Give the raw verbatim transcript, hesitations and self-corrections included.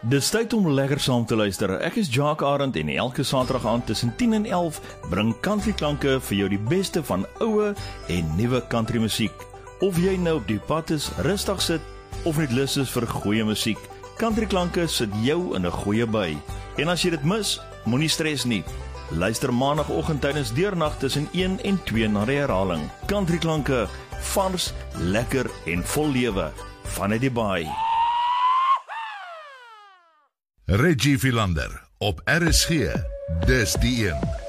Dis tyd om lekker saam te luister. Ek is Jacques Arend en elke Saterdag aand tussen tien en elf bring Country Klanke vir jou die beste van oue en nuwe country musiek. Of jy nou op die pad is, rustig sit of net lus is vir goeie musiek, Country Klanke sit jou in 'n goeie by. En as jy dit mis, moenie stres nie. Luister maandagooggend tydens deurnag tussen een en twee na die herhaling. Country Klanke, vars, lekker en vol lewe vanuit die baai. Reggie Philander op R S G, dis die een.